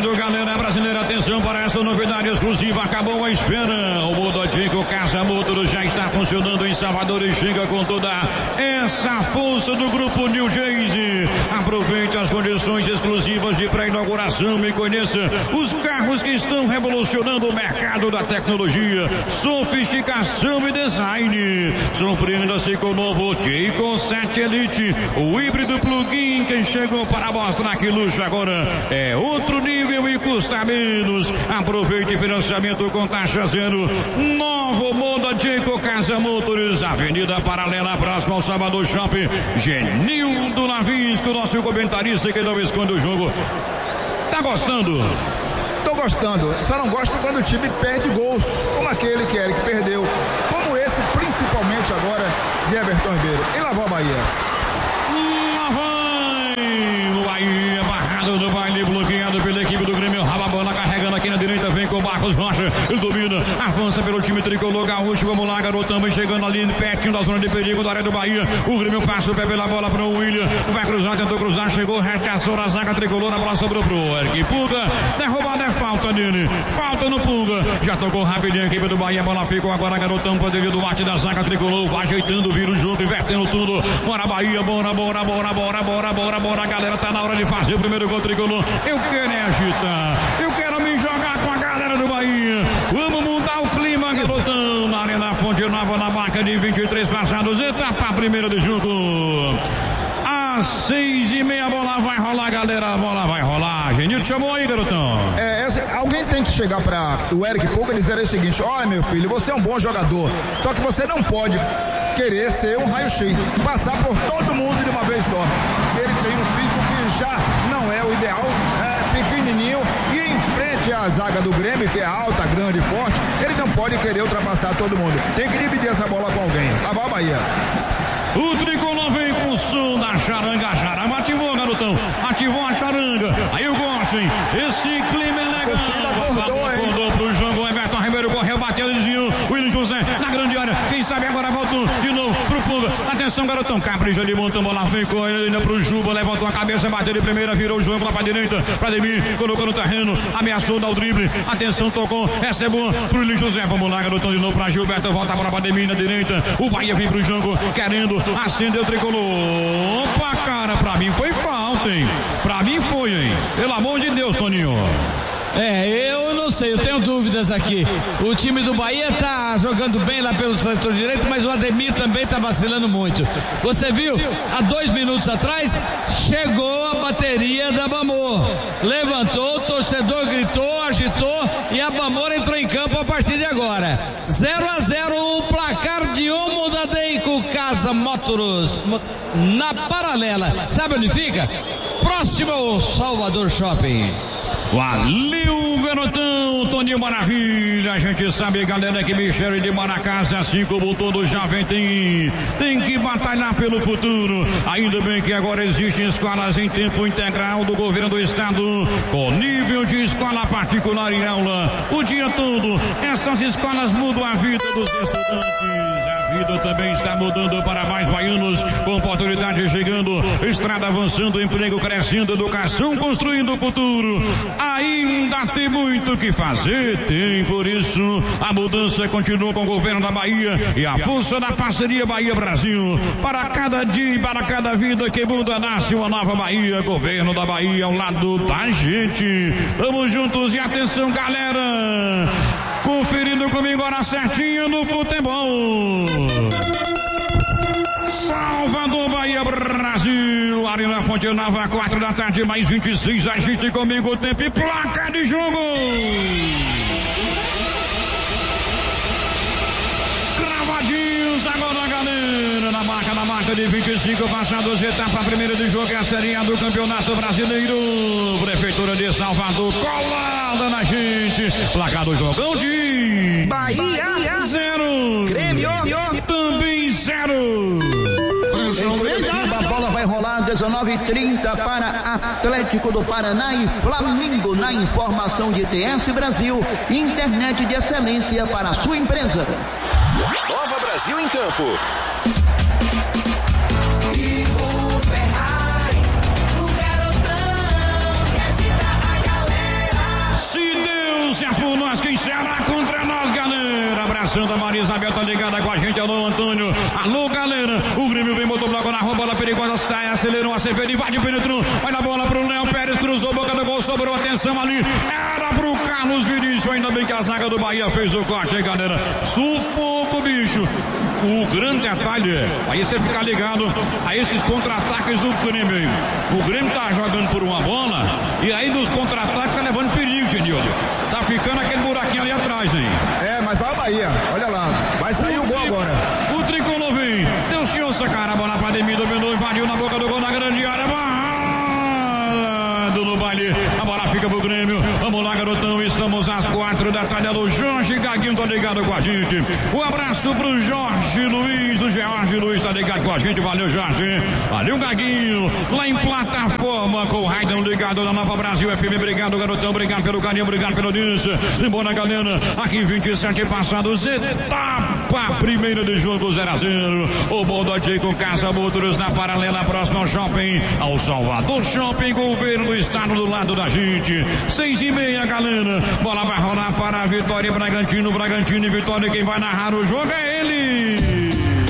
valendo, galera brasileira. Atenção para essa novidade exclusiva. Acabou a espera. O Mododico Casa Motors já está funcionando em Salvador e chega com toda essa força do grupo New Jersey. Aproveite as condições exclusivas de pré-inauguração e conheça os carros que estão revolucionando o mercado da tecnologia, sofisticação e design. Surpreenda-se com o novo Jayco 7 Elite, o híbrido plug-in que chegou para mostrar que luxo agora é outro nível e custa menos. Aproveite financiamento com taxa zero. Novo Mododico Casa Motors, Avenida Paralela, próximo ao Salvador Shopping. Genildo Navisco, nosso comentarista que não esconde o jogo. Tá gostando? Tô gostando, só não gosto quando o time perde gols, como aquele que Eric perdeu, como esse principalmente agora de Everton Ribeiro. E lá vai a Bahia. Lá vai o Bahia, barrado do baile, bloqueado pela equipe do Grêmio. Raba a bola, carregando aqui na direita, vem com o Marcos Rocha, ele domina, avança pelo time tricolor gaúcho. Vamos lá, garotão, vai chegando ali pertinho da zona de perigo da área do Bahia. O Grêmio passa o pé pela bola para o William, vai cruzar, tentou cruzar, chegou, rechaçou na zaga tricolor, a bola sobrou pro Eric Puga, derrubada, é falta nele, falta no Puga, já tocou rapidinho a equipe do Bahia, a bola ficou agora, garotão, poderia do arte da zaga tricolor, vai ajeitando, vira o jogo, invertendo tudo, bora Bahia, bora, a galera tá na hora de fazer o primeiro gol tricolor. Eu quero agitar, eu quero me jogar com a galera do Bahia, vamos mudar o clima, garotão, na Arena Fonte Nova, na marca de 23 passados, etapa primeira do jogo. Às 6:30 a bola vai rolar, galera, a bola vai rolar. Genildo chamou aí, garotão. Alguém tem que chegar para o Eric Puga e dizer o seguinte: olha, meu filho, você é um bom jogador, só que você não pode querer ser um raio-x, passar por todo mundo de uma vez só. Ele tem um físico que já não é o ideal, é pequenininho, e em frente à zaga do Grêmio, que é alta, grande e forte, ele não pode querer ultrapassar todo mundo. Tem que dividir essa bola com alguém. Lá vai a Bahia. O tricolor vem com o som da charanga. A charanga ativou, garotão. Ativou a charanga. Aí eu gosto, hein? Esse clima é legal. Acordou pro jogo. Everton Ribeiro correu, bateu, desviou. William José na grande área. Quem sabe agora voltou de novo pro Puga. Atenção, garotão. Capricha de montão. Bola ficou ainda pro Juba. Levantou a cabeça, bateu de primeira, virou o jogo lá pra direita. Pra Demir. Colocou no terreno. Ameaçou dar o drible. Atenção, tocou. Essa é boa pro William José. Vamos lá, garotão, de novo pra Gilberto. Volta pra Demir na direita. O Bahia vem pro jogo querendo. Acendeu o tricolor. Opa, cara, pra mim foi falta, hein? Pra mim foi, hein? Pelo amor de Deus, Toninho. Eu não sei, eu tenho dúvidas aqui. O time do Bahia tá jogando bem lá pelo setor direito, mas o Ademir também tá vacilando muito. Você viu? Há 2 minutos atrás, chegou a bateria da Bamor. Levantou, o torcedor gritou, agitou e a Bamor entrou em campo a partir de agora. 0-0 o placar de Mododico Casa Motors na Paralela. Sabe onde fica? Próximo ao Salvador Shopping. Valeu, garotão, Toninho Maravilha. A gente sabe, galera, que Michele de Maracás, assim como todos já vem, tem que batalhar pelo futuro. Ainda bem que agora existem escolas em tempo integral do governo do estado, com nível de escola particular em aula o dia todo. Essas escolas mudam a vida dos estudantes. A vida também está mudando para mais baianos, com oportunidade chegando, estrada avançando, emprego crescendo, educação construindo o futuro. Ainda tem muito que fazer, tem, por isso a mudança continua com o governo da Bahia e a força da parceria Bahia-Brasil. Para cada dia e para cada vida que muda, nasce uma nova Bahia. Governo da Bahia ao lado da gente. Vamos juntos e atenção, galera, conferindo comigo agora certinho no futebol. Salvador, Bahia, Brasil, Arena Fonte Nova, 4 da tarde, mais 26, agite comigo o tempo e placa de jogo. Cravadinhos agora, galera, na marca de 25 passados, etapa primeira de jogo, é a Série A do Campeonato Brasileiro. Prefeitura de Salvador, colada na gente, placa do jogão de Bahia 0, Grêmio também 0. A bola vai rolar, 19:30 para Atlético do Paraná e Flamengo na informação de TS Brasil, internet de excelência para a sua empresa. Nova Brasil em campo. Ivo Ferraz, o garotão que agita a galera. Santa Maria Isabel tá ligada com a gente. Alô, Antônio. Alô, galera. O Grêmio vem, botou bloco na rua, bola perigosa, sai, acelerou, Acevedo, invade, penetrou. Vai na bola pro Léo Pérez, cruzou, boca do gol, sobrou, atenção ali. Era pro Carlos Vinícius, ainda bem que a zaga do Bahia fez o corte, hein, galera. Sufoco, bicho. O grande detalhe é, aí você ficar ligado a esses contra-ataques do Grêmio aí. O Grêmio tá jogando por uma bola e aí dos contra-ataques tá levando perigo, Genildo. Tá ficando aquele buraquinho ali atrás, hein? Mas vai o Bahia, olha lá, vai sair o gol agora. O tricolor vem, deu chance, cara, a bola pra Ademir, dominou, invadiu na boca do gol, na grande área, no baile, a bola fica pro Grêmio. Vamos lá, garotão, estamos às 4 da tarde. O Jorge Gaguinho tá ligado com a gente. Um abraço pro Jorge Luiz. O Jorge Luiz tá ligado com a gente. Valeu, Jorge. Valeu, Gaguinho. Lá em plataforma com o Raidan ligado na Nova Brasil FM. Obrigado, garotão. Obrigado pelo carinho. Obrigado pela audiência. Embora, galera, aqui 27 passados. Etapa primeira de jogo 0-0. O Bodote com Casa Motors na paralela próxima ao shopping. Ao Salvador Shopping, governo do estado do lado da gente. 6:30, galera. Bola vai rolar para a Vitória e Bragantino. Bragantino e Vitória. Quem vai narrar o jogo é ele.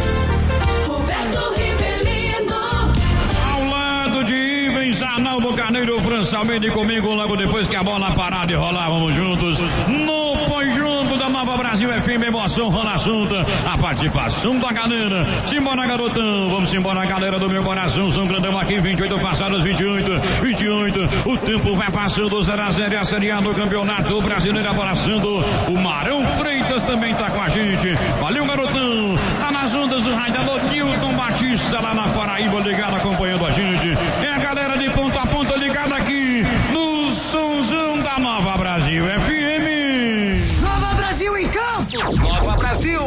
Roberto Rivelino. Ao lado de Ivens, Arnaldo Carneiro, França Almeida comigo. Logo depois que a bola parar de rolar, vamos juntos. No pós-jogo da Nova Brasil FM, emoção rola assunto. A participação da galera. Simbora, garotão. Vamos embora, galera do meu coração. São Grandão aqui, 28 passados, 28. O tempo vai passando, 0-0. A Série A do Campeonato Brasileiro abraçando. O Marão Freitas também tá com a gente. Valeu, garotão. Tá nas ondas do Raidão, Nilton Batista lá na Paraíba, ligado, acompanhando a gente. É a galera de ponta a ponta ligada aqui no Sonzão da Nova Brasil FM. Nova Brasil em campo. Nova Brasil.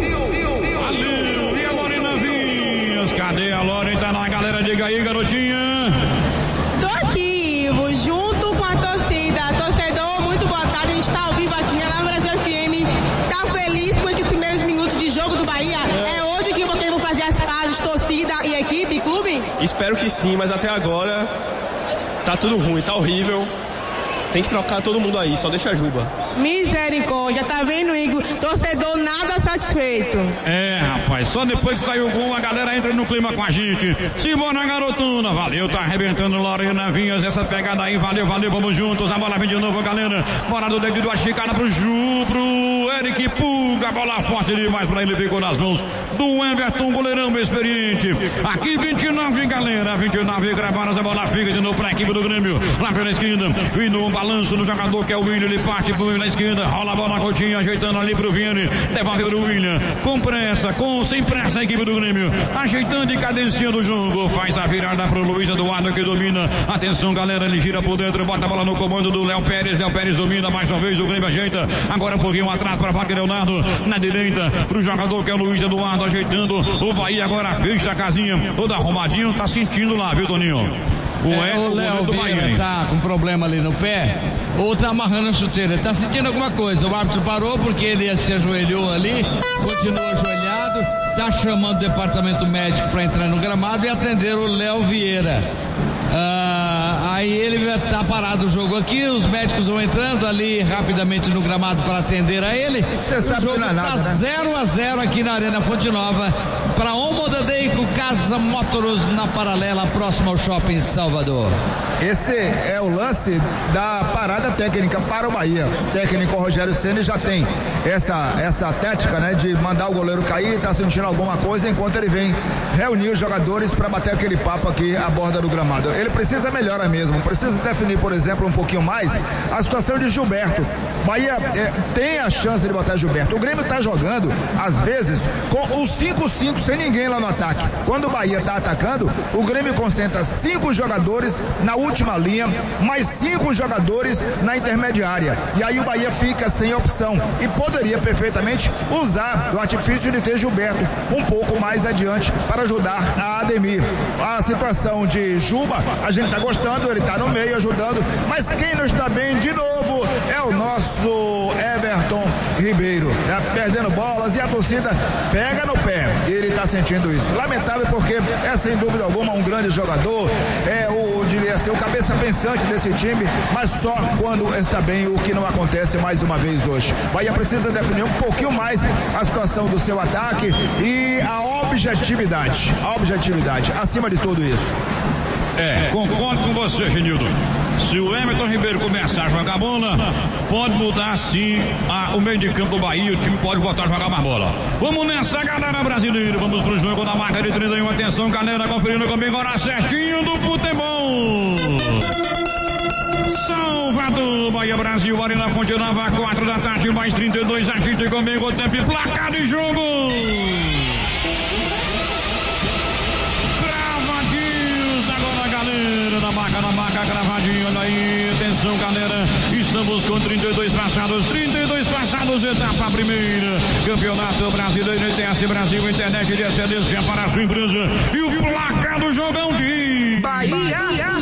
Valeu. E a Lorena Vinhas? Cadê a Lorena? Tá na galera, diga aí, garotinha. Tô aqui, junto com a torcida. Torcedor, muito boa tarde. A gente tá ao vivo aqui na Nova Brasil FM. Tá feliz com esses primeiros minutos de jogo do Bahia? É hoje que vocês vão fazer as pazes, torcida e equipe, clube? Espero que sim, mas até agora tá tudo ruim, tá horrível. Tem que trocar todo mundo aí, só deixa a Juba. Misericórdia, tá vendo, Igor? Torcedor nada satisfeito. Rapaz, só depois que saiu o gol, a galera entra no clima com a gente. Simbora, garotona. Valeu, tá arrebentando Lorena Vinhas. Essa pegada aí, valeu, vamos juntos. A bola vem de novo, galera. Bora do dedo, a chicana pro Eric Puga. A bola forte demais pra ele, ficou nas mãos do Everton, goleirão experiente. Aqui 29, galera. 29 gravadas, a bola fica de novo pra equipe do Grêmio. Lá pela esquerda, e no balanço do jogador que é o William, ele parte pro na esquerda, rola a bola, Coutinho, ajeitando ali pro Vianney, devolve pro William, com pressa, sem pressa a equipe do Grêmio, ajeitando e cadenciando o jogo, faz a virada pro Luiz Eduardo que domina, atenção galera, ele gira por dentro, bota a bola no comando do Léo Pérez domina mais uma vez, o Grêmio ajeita, agora um pouquinho atrás para Wagner Leonardo, na direita, pro jogador que é o Luiz Eduardo, ajeitando, o Bahia agora fecha a casinha, todo arrumadinho, tá sentindo lá, viu, Toninho? O Léo Vieira tá com problema ali no pé, ou tá amarrando a chuteira, tá sentindo alguma coisa. O árbitro parou porque ele se ajoelhou ali, continua ajoelhado, tá chamando o departamento médico para entrar no gramado e atender o Léo Vieira. Aí ele tá parado o jogo aqui, os médicos vão entrando ali rapidamente no gramado para atender a ele. Você sabe que não é nada, tá né? 0-0 aqui na Arena Fonte Nova para Omodaday com Casa Motors na paralela próxima ao Shopping Salvador. Esse é o lance da parada técnica para o Bahia. O técnico Rogério Ceni já tem essa tática, né, de mandar o goleiro cair, tá sentindo alguma coisa enquanto ele vem reunir os jogadores para bater aquele papo aqui à borda do gramado. Ele precisa melhorar mesmo, precisa definir, por exemplo, um pouquinho mais a situação de Gilberto. Bahia tem a chance de botar Gilberto. O Grêmio tá jogando, às vezes, com o 5-5 sem ninguém lá no ataque. Quando o Bahia tá atacando, o Grêmio concentra 5 jogadores na última linha, mais 5 jogadores na intermediária. E aí o Bahia fica sem opção e poderia perfeitamente usar do artifício de ter Gilberto um pouco mais adiante para ajudar a Ademir. A situação de Juba, a gente tá gostando, ele tá no meio ajudando, mas quem não está bem de novo é o nosso Everton Ribeiro, né? Perdendo bolas e a torcida pega no pé e ele tá sentindo isso. Lamentável porque é sem dúvida alguma um grande jogador, o diria ser o cabeça pensante desse time, mas só quando está bem, o que não acontece mais uma vez hoje. Bahia precisa definir um pouquinho mais a situação do seu ataque e a objetividade, acima de tudo isso. Concordo com você, Genildo. Se o Everton Ribeiro começar a jogar bola, pode mudar sim o meio de campo do Bahia, o time pode voltar a jogar mais bola. Vamos nessa, galera brasileira, vamos pro jogo da marca de 31, atenção, galera, conferindo comigo agora certinho do futebol. Salvador, Bahia, Brasil, Arena Fonte Nova, 4 da tarde, mais 32, agite comigo o tempo e placar de jogo. Na marca, gravadinho, olha aí, atenção galera, estamos com 32 passados, etapa primeira, Campeonato Brasileiro, ITS Brasil, internet de excelência para a sua empresa, e o placar do jogão de Bahia.